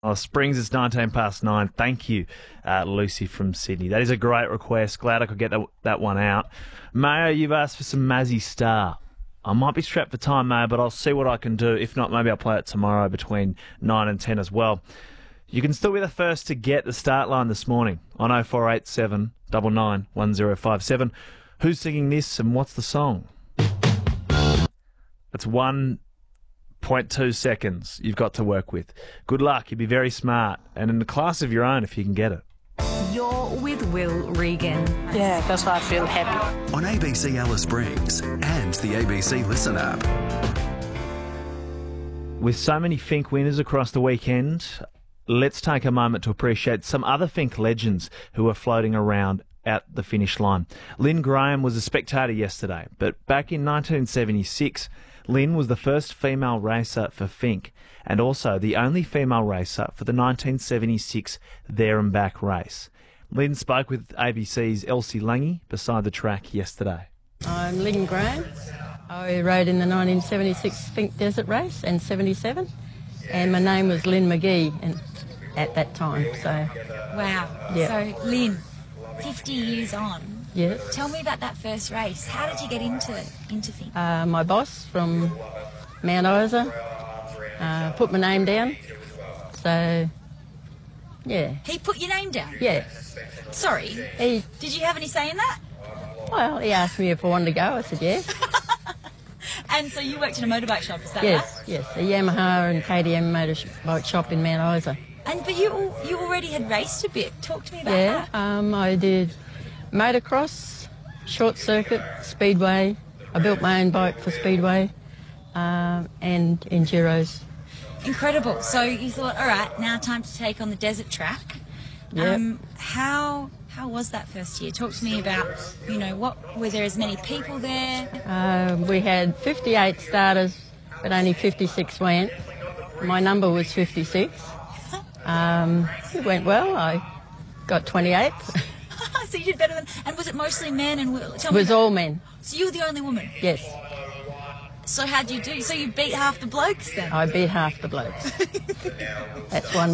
Oh, Springs, it's 9:19. Thank you, Lucy from Sydney. That is a great request. Glad I could get that one out. Mayo, you've asked for some Mazzy Star. I might be strapped for time, Mayo, but I'll see what I can do. If not, maybe I'll play it tomorrow between 9 and 10 as well. You can still be the first to get the start line this morning on 0487 99 1057. Who's singing this and what's the song? That's 1.2 seconds you've got to work with. Good luck. You'll be very smart and in a class of your own if you can get it. You're with Will Regan. Yeah, that's why I feel happy. On ABC Alice Springs and the ABC Listen app. With so many Fink winners across the weekend, let's take a moment to appreciate some other Fink legends who are floating around at the finish line. Lynn Graham was a spectator yesterday, but back in 1976, Lynn was the first female racer for Fink and also the only female racer for the 1976 There and Back race. Lynn spoke with ABC's Elsie Lange beside the track yesterday. I'm Lynn Graham. I rode in the 1976 Fink Desert race and 77, and my name was Lynn McGee at that time. So, wow. Yeah. So, Lynn, 50 years on. Yes. Tell me about that first race. How did you get into Fink? My boss from Mount Isa put my name down. So, yeah. He put your name down? Yeah. Sorry. Did you have any say in that? Well, he asked me if I wanted to go. I said yes. And so you worked in a motorbike shop, is that Yes, right? yes. A Yamaha and KTM motorbike shop in Mount Isa. But you already had raced a bit. Talk to me about Yeah, that. I did motocross, short circuit, speedway. I built my own bike for speedway and enduros. Incredible. So you thought, all right, now time to take on the desert track. Yep. How was that first year? Talk to me about, were there as many people there? We had 58 starters, but only 56 went. My number was 56. It went well. I got 28th. So you did better than... And was it mostly men? It was all men. So you were the only woman? Yes. So how'd you do? So you beat half the blokes then? I beat half the blokes. That's one.